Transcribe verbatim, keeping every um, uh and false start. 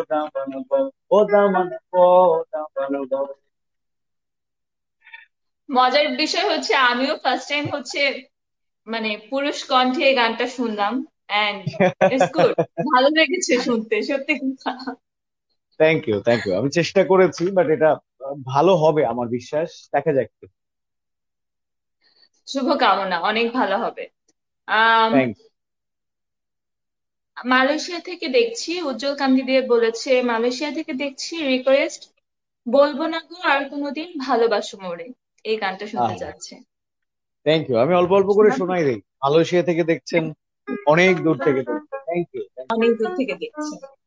দামান গো, ও দামান গো, দামান গো। মজার বিষয় হচ্ছে আমিও ফার্স্ট টাইম হচ্ছে মানে পুরুষ কণ্ঠে এই গানটা শুনলাম, এন্ড ইটস গুড, ভালো লেগেছে শুনতে সত্যি কথা। Thank you, thank you. আমি চেষ্টা করেছি, বাট এটা আহ, ভালো হবে আমার বিশ্বাস। দেখা যাক। শুভকামনা, অনেক ভালো হবে। আম থ্যাংক। মালয়েশিয়া থেকে দেখছি উজ্জ্বল কান্তি দিয়ে বলেছে, মালয়েশিয়া থেকে দেখছি রিকোয়েস্ট, বলবো না গো আর কোনোদিন ভালোবাসো মোরে, এই গানটা শুনতে আহ চাচ্ছে। Thank you. আমি অল্প অল্প করে শোনাই দিই। মালয়েশিয়া থেকে দেখছেন, অনেক দূর থেকে দেখছেন। Thank you. অনেক দূর থেকে দেখছে।